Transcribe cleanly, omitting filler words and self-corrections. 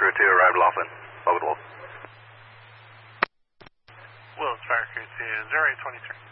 2, arrived Laughlin. Over the Wolf. Willis Fire Crew to 0823.